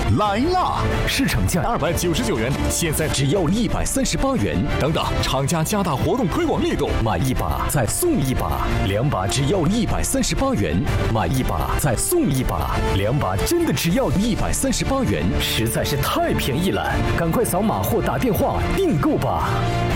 来啦！ 市场价299元，现在只要138元。等等，厂家加大活动推广力度，买一把再送一把，2把只要138元，买一把再送一把，2把真的只要138元，实在是太便宜了！赶快扫码或打电话订购吧。